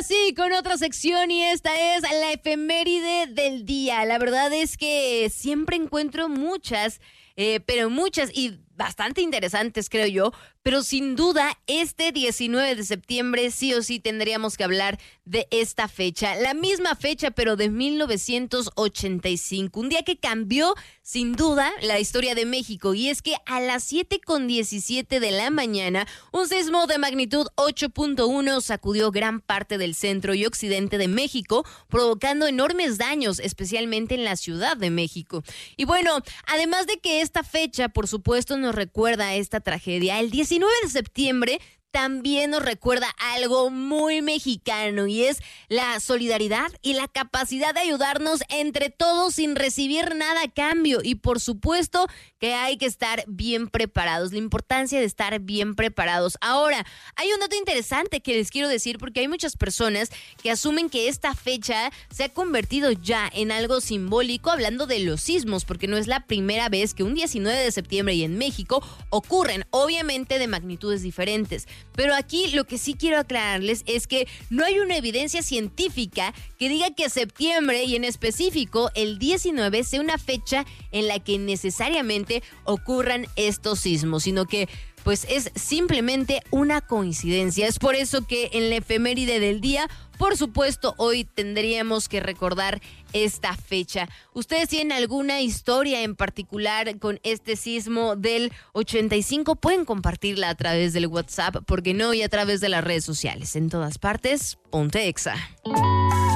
sí, con otra sección y esta es la efeméride del día. La verdad es que siempre encuentro muchas y bastante interesantes, creo yo. Pero sin duda, este 19 de septiembre sí o sí tendríamos que hablar de esta fecha. La misma fecha, pero de 1985. Un día que cambió, sin duda, la historia de México. Y es que a las 7:17 de la mañana, un sismo de magnitud 8.1 sacudió gran parte del centro y occidente de México, provocando enormes daños, especialmente en la Ciudad de México. Y bueno, además de que esta fecha, por supuesto, nos recuerda a esta tragedia, el 19 de septiembre también nos recuerda algo muy mexicano y es la solidaridad y la capacidad de ayudarnos entre todos sin recibir nada a cambio. Y por supuesto que hay que estar bien preparados, la importancia de estar bien preparados. Ahora, hay un dato interesante que les quiero decir porque hay muchas personas que asumen que esta fecha se ha convertido ya en algo simbólico, hablando de los sismos, porque no es la primera vez que un 19 de septiembre y en México ocurren, obviamente de magnitudes diferentes. Pero aquí lo que sí quiero aclararles es que no hay una evidencia científica que diga que septiembre y en específico el 19 sea una fecha en la que necesariamente ocurran estos sismos, sino que pues es simplemente una coincidencia. Es por eso que en la efeméride del día, por supuesto, hoy tendríamos que recordar esta fecha. ¿Ustedes tienen alguna historia en particular con este sismo del 85? Pueden compartirla a través del WhatsApp, porque no, y a través de las redes sociales. En todas partes, Ponte Exa.